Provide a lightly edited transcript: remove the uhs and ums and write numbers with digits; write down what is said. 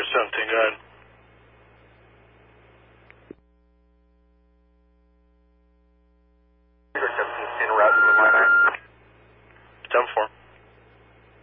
17, go ahead. En route to line 9. 10-4.